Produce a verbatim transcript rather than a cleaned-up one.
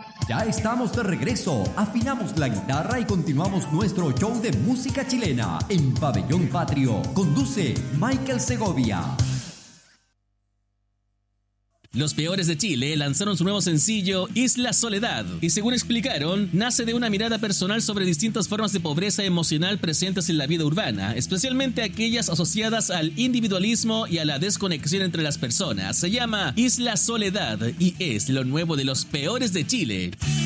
Ya estamos de regreso, afinamos la guitarra y continuamos nuestro show de música chilena en Pabellón Patrio. Conduce Michael Segovia. Los Peores de Chile lanzaron su nuevo sencillo Isla Soledad y, según explicaron, nace de una mirada personal sobre distintas formas de pobreza emocional presentes en la vida urbana, especialmente aquellas asociadas al individualismo y a la desconexión entre las personas. Se llama Isla Soledad y es lo nuevo de Los Peores de Chile.